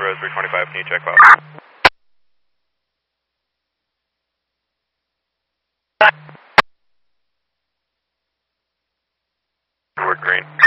Rose 325, can you check off? Word green.